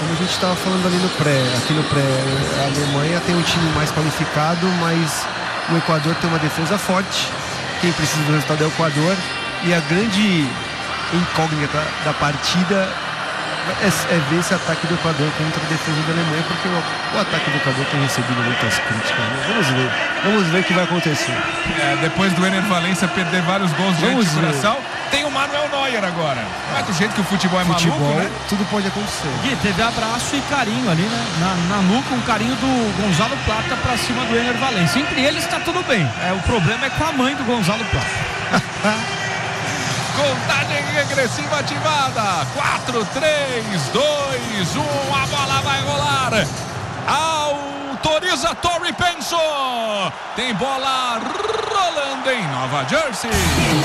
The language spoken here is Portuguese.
como a gente estava falando ali aqui no pré, a Alemanha tem um time mais qualificado, mas o Equador tem uma defesa forte. Quem precisa do resultado é o Equador. E a grande incógnita da partida é ver esse ataque do Equador contra a defesa da Alemanha, porque o ataque do Equador tem recebido muitas críticas, né? Vamos ver o que vai acontecer. Depois do Ener Valencia perder vários gols diante do Curaçao, tem o Manuel Neuer agora. Mas do jeito que o futebol é maluco, né? Tudo pode acontecer. Gui, teve abraço e carinho ali, né? Na nuca, um carinho do Gonzalo Plata pra cima do Ener Valencia. Entre eles tá tudo bem. O problema é com a mãe do Gonzalo Plata. Contagem regressiva ativada. 4, 3, 2, 1. A bola vai rolar. Autoriza Torre Penso. Tem bola rolando em Nova Jersey.